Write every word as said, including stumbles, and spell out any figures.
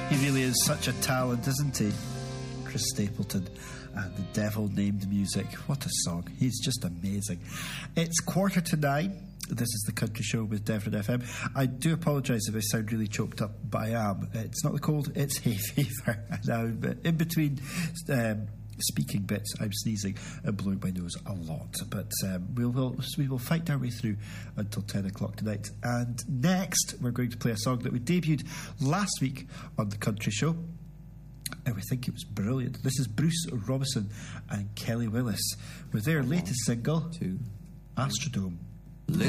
He really is such a talent, isn't he? Chris Stapleton and The Devil Named Music. What a song. He's just amazing. It's quarter to nine. This is the Country Show with Devon F M. I do apologise if I sound really choked up, but I am. It's not the cold, it's hay fever. Now, in between um, speaking bits, I'm sneezing and blowing my nose a lot. But um, we will we will fight our way through until ten o'clock tonight. And next, we're going to play a song that we debuted last week on the Country Show. And we think it was brilliant. This is Bruce Robinson and Kelly Willis with their latest single, Two. Astrodome.